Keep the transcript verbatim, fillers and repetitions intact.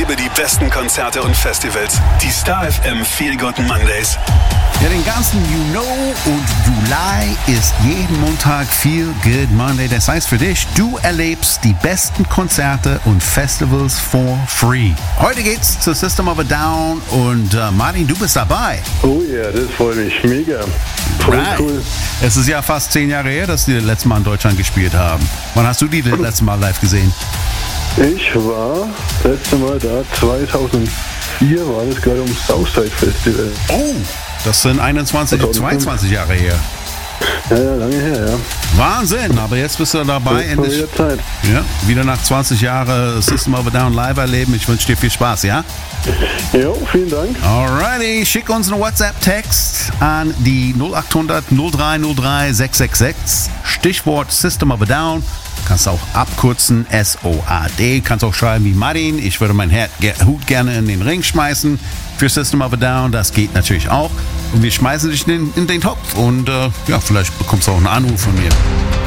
erlebe die besten Konzerte und Festivals. Die Star F M Feel Good Mondays. Ja, den ganzen You Know und Juli ist jeden Montag Feel Good Monday. Das heißt für dich, du erlebst die besten Konzerte und Festivals for free. Heute geht's zu System of a Down und uh, Martin, du bist dabei. Oh ja, yeah, das freut mich mega. Voll right. Cool. Es ist ja fast zehn Jahre her, dass die das letzte Mal in Deutschland gespielt haben. Wann hast du die das letzte Mal live gesehen? Ich war das letzte Mal da, zweitausendvier war das gerade ums Southside Festival. Oh, das sind einundzwanzig, zweiundzwanzig Jahre her. Ja, ja, lange her, ja. Wahnsinn, aber jetzt bist du dabei. Jetzt mal wieder Zeit. Ja, wieder nach zwanzig Jahren System of a Down live erleben. Ich wünsche dir viel Spaß, ja? Jo, vielen Dank. Alrighty, schick uns einen WhatsApp-Text an die null acht hundert null drei null drei sechs sechs sechs. Stichwort System of a Down. Kannst auch abkürzen, S O A D. Kannst auch schreiben wie Martin. Ich würde meinen Hut gerne in den Ring schmeißen für System of a Down. Das geht natürlich auch. Und wir schmeißen dich in den, in den Topf. Und äh, ja, vielleicht bekommst du auch einen Anruf von mir.